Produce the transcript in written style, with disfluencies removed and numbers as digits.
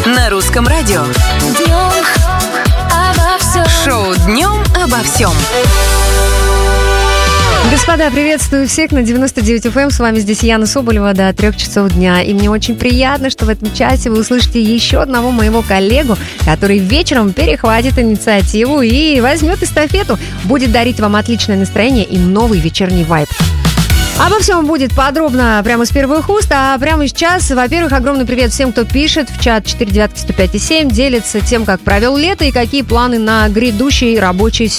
На русском радио. Днем обо всем. Шоу «Днем обо всем». Господа, приветствую всех на 99 FM. С вами здесь Яна Соболева до 3 часов дня. И мне очень приятно, что в этом часе вы услышите еще одного моего коллегу, который вечером перехватит инициативу и возьмет эстафету. Будет дарить вам отличное настроение и новый вечерний вайб. Обо всем будет подробно прямо с первых уст, а прямо сейчас, во-первых, огромный привет всем, кто пишет в чат 4 9 105 7, делится тем, как провел лето и какие планы на грядущий рабочий